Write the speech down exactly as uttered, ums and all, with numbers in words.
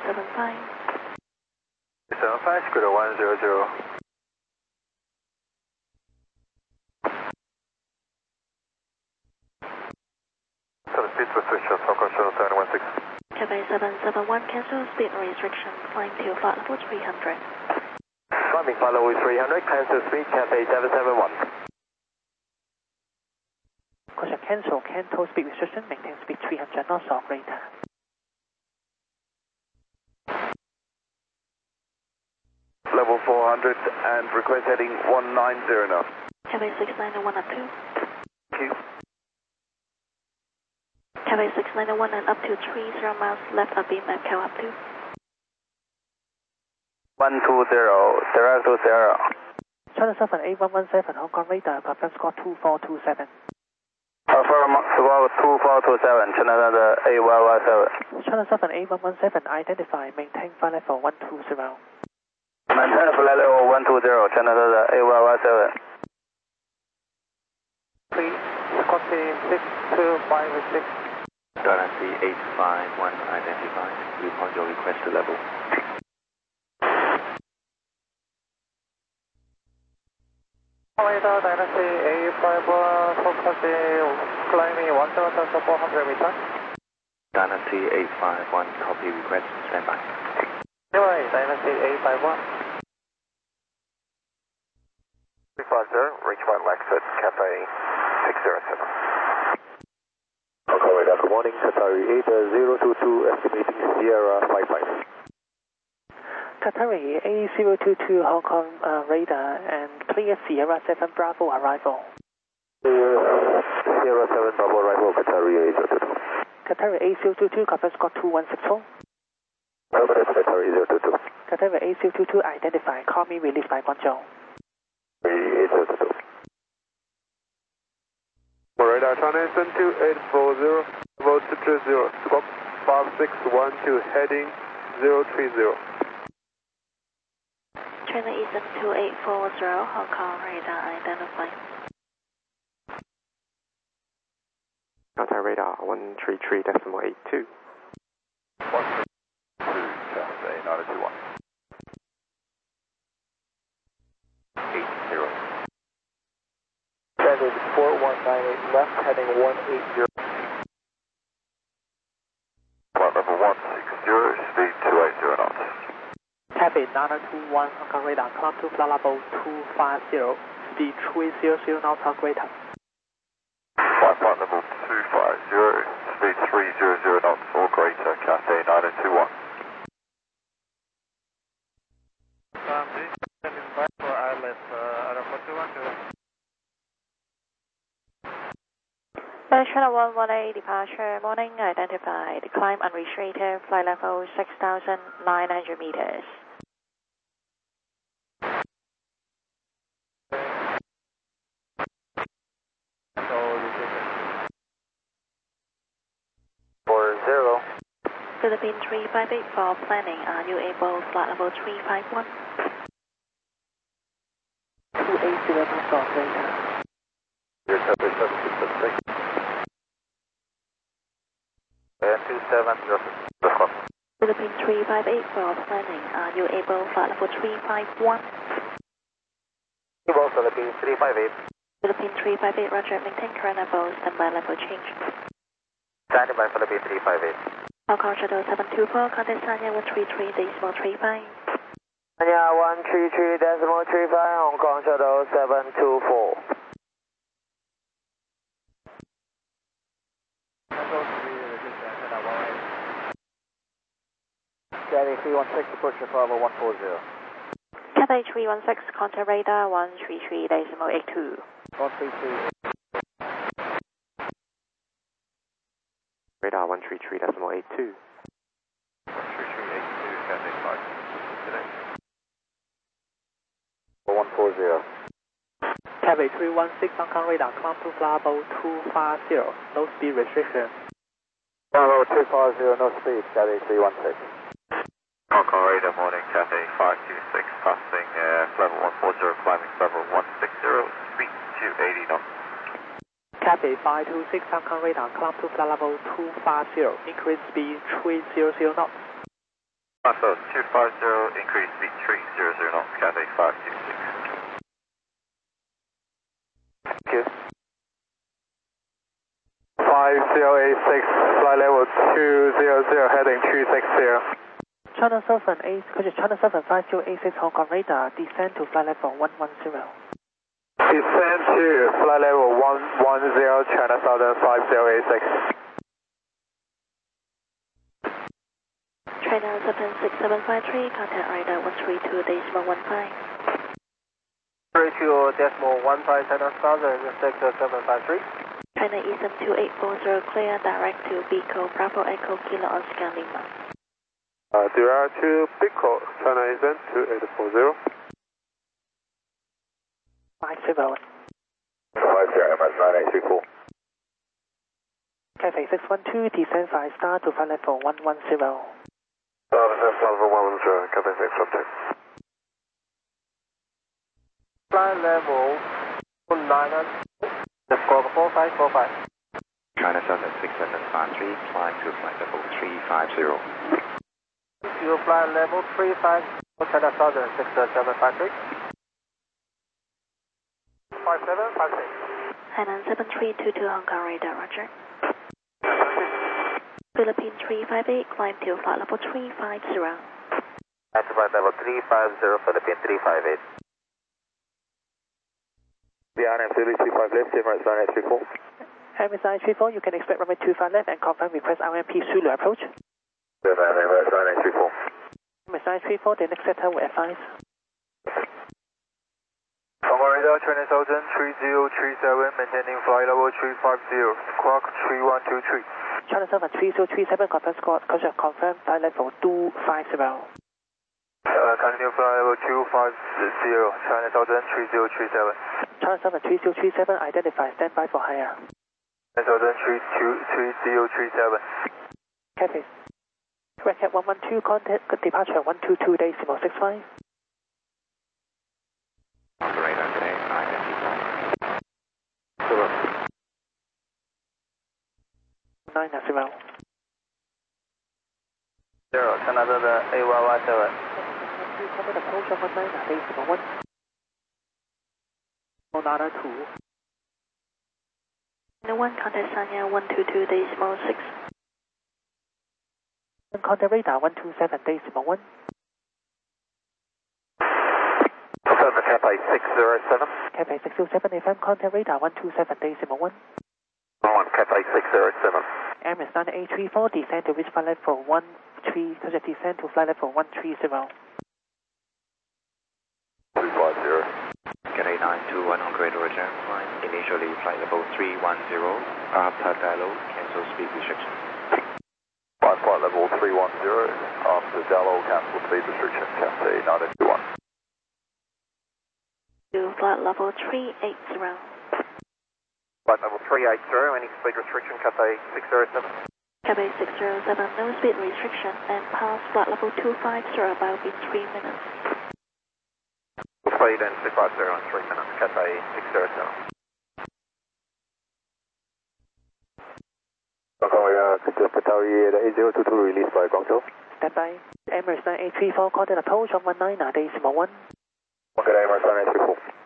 seven five. seven five, Scooter one zero zero. seven speed restriction, Hong Kong Shuttle seven one six. Cathay seven seven one, cancel speed restriction, climb to flight level three hundred. Climbing flight level three hundred, cancel speed, Cathay seven seven one. Caution cancel, cancel speed restriction, maintain speed three hundred knots or greater. Level four hundred and request heading one nine zero now. Cathay six nine one up two. Thank you. Cathay six nine one and up to three zero miles left of beam at Cal up two. one two zero, direct to zero. China seven eight one one seven, Hong Kong radar, confirm score two four two seven. Confirm score two four two seven, China eight one one seven. China seven eight one one seven, identify, maintain flight level one two zero. Maintain flight level one two zero, China eight one one seven. Please, Scotty six two five six. Dynasty eight five one, identify, upon your requested level. Radar Dynasty eight five one, focus climbing one zero zero four hundred meters. Dynasty eight five one, copy request, stand by. Anyway, Dynasty eight five one. Roger, reach one exit, Cathay six zero seven. Okay, radar, good morning, Qatari eight zero two two, estimating Sierra five five. Qatari eight zero two two, Hong Kong uh, radar and clear Sierra seven Bravo arrival. Sierra seven Bravo arrival, Qatari eight zero two two. Qatari eight zero two two, conference score two one six four. Qatari eight zero two two. Qatari eight zero two two, identify, call me released by Guangzhou. eight zero two two. Radar China seven two eight four zero, level two three zero, squawk five six one two, heading zero three zero. China Eastern two eight four zero, Hong Kong radar identified. Qatar radar one three three decimal eight two. one three two, Cathay nine two one. eight zero. Standard four one nine eight left, heading one eight zero. Flight level one six zero, speed two eight zero knots. Cathay nine two one, Hong Kong radar, climb to flight level two five zero, speed three hundred knots or greater. Flight flight level two five zero, speed three hundred knots or greater, Cathay nine two one. Um, please stand by for Atlas, uh, Aeroport two one two. China one one eight, departure, morning, identified, climb unrestricted, flight level six thousand nine hundred meters. four zero. Philippine three five eight for planning, are you able flight level three five one? two eight zero knots or greater. Your Cathay seven six seven six. And two seven zero. Philippine three five eight for planning, are you able flight level three five one? Evo Philippine three five eight. Philippine three five eight, roger, maintain current level, standby level change. Standing by Philippine three five eight. Hong Kong Shuttle seven two four, contact Sanya one three three decimal three five. Sanya one three three decimal three five, Hong Kong Shuttle seven two four. Cathay three one six, approach your level one four zero. Cathay three one six, contact radar one three three decimal eight two. one three three. Radar one three three decimal eight two. one three three eight two, Cathay five. one four zero. Cathay three one six, Hong Kong radar, climb to flight level two five zero, no speed restriction. Level two five zero, no speed, Cathay three one six. Hong Kong radar, morning, Cathay five two six, passing uh, level one four zero, climbing level one six zero, speed two eighty knots. Cathay five two six, Hong Kong radar, climb to flight level two five zero, increase speed three hundred knots. Bravo two five zero, increase speed three hundred knots, Cathay five two six. Thank you. five zero eight six, flight level two zero zero, heading two six zero. China seven eight, could you China seven five zero eight six Hong Kong radar, descend to flight level one one zero. Descend to flight level one one zero, China Southern five zero eight six. China seven six seven five three, contact radar one three two decimal one five. three two decimal one five, China Southern six seven five three. China Eastern two eight four zero, clear direct to Bico, Bravo Echo Kilo Oscar Lima. Uh, direct to Bico, China Eastern two eight four zero. five zero. five zero, M S nine eight three four. Cathay six one two, descend five star to flight level one one zero. Uh, descend flight level one one zero, Cathay six one two. Flight level nine, score four five four five. China seven six seven five three, climb to flight level three five zero. You fly level three five, China Southern six seven five three. five seven five six. Hainan seven three two two Hong Kong radar, roger. Philippine three five eight, climb to flight level three five zero. At flight level three five zero, Philippine three five eight. The R M Philly two five left, Emirates nine eight three four. Emirates nine three four, you can expect runway two five left and confirm request R M P Zulu approach. Emirates nine eight three four. Emirates nine three four, the next sector will advise. Hong Kong radar, China Southern three zero three seven, maintaining flight level three five zero, squawk three one two three. China seven three zero three seven, confirm squawk, confirm flight level two five zero. Uh, continue flight level two five zero, China Southern three zero three seven. China seven three zero three seven, identify, standby for higher. China Southern three zero three seven. Cathay. Record one one two, contact departure one two two decimal six five. Operator today, identify. nine zero. Zero, China Southern eight one one seven. Cover the approach of one nine decimal one. Nada two. No one, contact Sanya one two two decimal six. Contact radar one two seven decimal one. Confirm the Cathay six zero seven. Cathay six zero seven, F M, contact radar one two seven decimal one. one, Cathay six zero seven. Emirates nine eight three four, descend to reach flight level one three, descend to flight level one three zero. three five zero. Cathay nine two one Hong Kong radar, climb initially flight level three one zero. After dialogue, cancel speed restriction. Flight flight level three one zero. After dialogue, cancel speed restriction, Cathay nine eight two one. To flight level three eight zero. Flight level three eight zero, any speed restriction, Cathay six zero seven. Cathay six zero seven, no speed restriction, and pass flight level two five zero about in three minutes. Speed and two five zero in three minutes, Cathay six zero seven. Hong Kong, uh, just to tell you, the eight zero two two released by Guangzhou. Standby. Emirates nine eight three four, contact approach of one nine decimal one. Okay, Emirates nine eight three four.